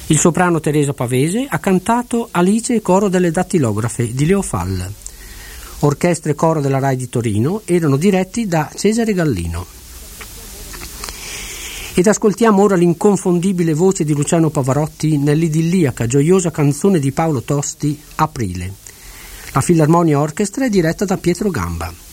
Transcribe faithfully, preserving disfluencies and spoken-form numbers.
Il soprano Teresa Pavese ha cantato Alice e coro delle dattilografe di Leo Fall. Orchestra e coro della Rai di Torino erano diretti da Cesare Gallino. Ed ascoltiamo ora l'inconfondibile voce di Luciano Pavarotti nell'idilliaca, gioiosa canzone di Paolo Tosti, Aprile. La Filarmonia Orchestra è diretta da Pietro Gamba.